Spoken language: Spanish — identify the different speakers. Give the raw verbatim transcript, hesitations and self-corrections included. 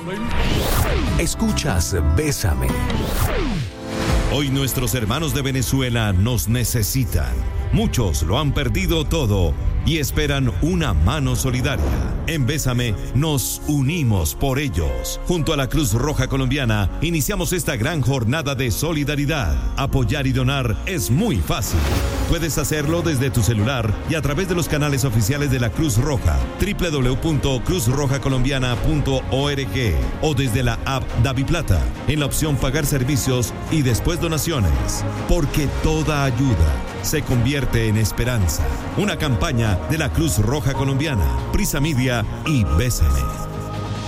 Speaker 1: Escuchas Bésame.
Speaker 2: Hoy nuestros hermanos de Venezuela nos necesitan. Muchos lo han perdido todo y esperan una mano solidaria. En Bésame nos unimos por ellos. Junto a la Cruz Roja Colombiana iniciamos esta gran jornada de solidaridad. Apoyar y donar es muy fácil. Puedes hacerlo desde tu celular y a través de los canales oficiales de la Cruz Roja, doble u doble u doble u punto cruz roja colombiana punto org, o desde la app DaviPlata, en la opción Pagar servicios y después donaciones. Porque toda ayuda se convierte en esperanza. Una campaña de la Cruz Roja Colombiana, Prisa Media y Bésame.